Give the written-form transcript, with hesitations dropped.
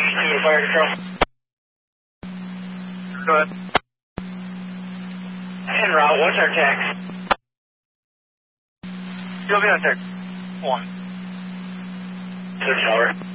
to fire control. Go ahead. En route, what's our text? You'll be on deck 1. Tower.